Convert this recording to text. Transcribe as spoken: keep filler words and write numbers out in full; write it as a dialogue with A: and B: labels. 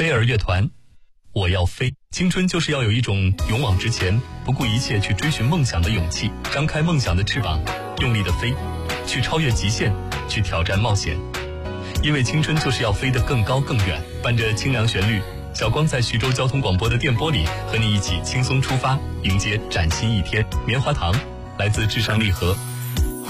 A: 飞儿乐团，我要飞。青春就是要有一种勇往直前，不顾一切去追寻梦想的勇气，张开梦想的翅膀，用力的飞，去超越极限，去挑战冒险。因为青春就是要飞得更高更远。伴着清凉旋律，小光在徐州交通广播的电波里，和你一起轻松出发，迎接崭新一天。棉花糖，来自至上励合。